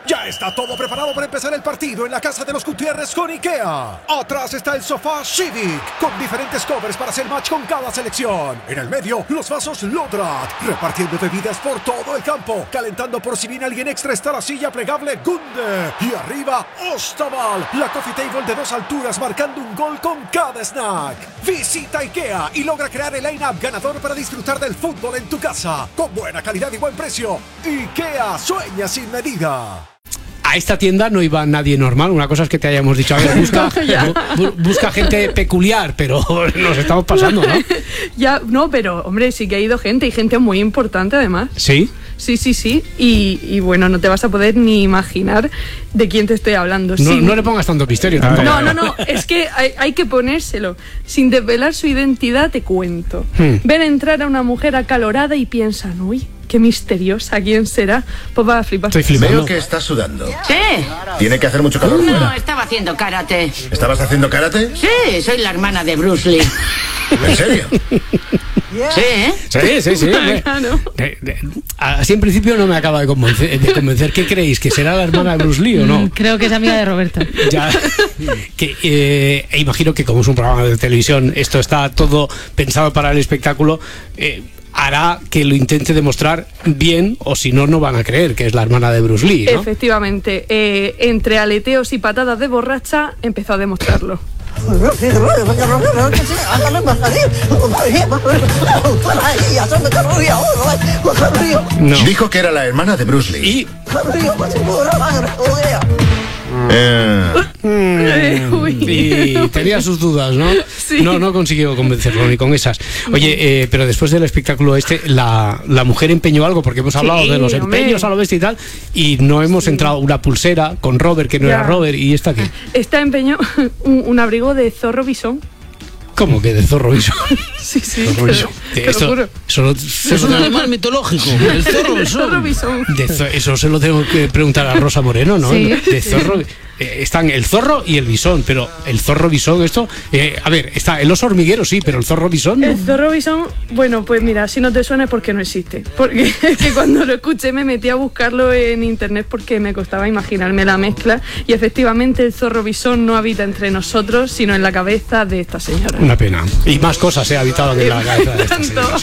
Ya está todo preparado para empezar el partido en la casa de los Gutiérrez con IKEA. Atrás está el sofá Civic, con diferentes covers para hacer match con cada selección. En el medio, los vasos Lodrat, repartiendo bebidas por todo el campo. Calentando por si viene alguien extra está la silla plegable Gunde. Y arriba, Ostaval, la coffee table de 2 alturas marcando un gol con cada snack. Visita IKEA y logra crear el line-up ganador para disfrutar del fútbol en tu casa. Con buena calidad y buen precio. IKEA, sueña sin medida. A esta tienda no iba nadie normal. Una cosa es que te hayamos dicho, a ver, busca gente peculiar, pero nos estamos pasando, ¿no? Ya, no, pero hombre, sí que ha ido gente, y gente muy importante además. ¿Sí? Sí. Y bueno, no te vas a poder ni imaginar de quién te estoy hablando. No le pongas tanto misterio tampoco. No, es que hay que ponérselo. Sin desvelar su identidad, te cuento. Ven entrar a una mujer acalorada y piensan, uy, qué misteriosa, ¿quién será? Pues va a flipar. Estoy flipando. Veo que estás sudando. Sí. ¿Tiene que hacer mucho calor No, fuera? estaba haciendo karate. ¿Estabas haciendo karate? Sí, soy la hermana de Bruce Lee. ¿En serio? Sí, ¿eh? Sí. Claro. Así en principio no me acaba de convencer. ¿Qué creéis? ¿Que será la hermana de Bruce Lee o no? Creo que es amiga de Roberto. Ya, imagino que como es un programa de televisión, esto está todo pensado para el espectáculo. Hará que lo intente demostrar bien, o si no, no van a creer que es la hermana de Bruce Lee, ¿no? Efectivamente, entre aleteos y patadas de borracha empezó a demostrarlo. No. Dijo que era la hermana de Bruce Lee. Y tenía sus dudas, ¿no? Sí. No consiguió convencerlo ni con esas. Oye, pero después del espectáculo la mujer empeñó algo, porque hemos hablado de los empeños a lo bestia y tal, y no hemos entrado una pulsera con Robert, que no era Robert, y esta que... Esta empeñó un abrigo de zorro bisón. ¿Cómo que de zorro bisón? Sí, Zorro bisón. te lo juro. Es un animal mitológico, el zorro bisón. Eso se lo tengo que preguntar a Rosa Moreno, ¿no? Sí. De zorro. Están el zorro y el bisón, pero el zorro bisón, esto... a ver, está el oso hormiguero, sí, pero el zorro bisón... El zorro bisón, bueno, pues mira, si no te suena es porque no existe. Porque es que cuando lo escuché me metí a buscarlo en internet porque me costaba imaginarme la mezcla. Y efectivamente el zorro bisón no habita entre nosotros, sino en la cabeza de esta señora. Una pena. Y más cosas he habitado en la cabeza de esta señora.